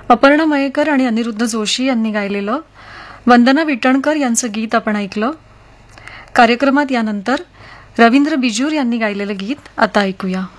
अपर्णा मयेकर आणि अनिरुद्ध जोशी यांनी गायलेलं वंदना विटणकर यांचं गीत आपण ऐकलं. कार्यक्रमात यानंतर रवींद्र बिजूर यांनी गायलेलं गीत आता ऐकूया.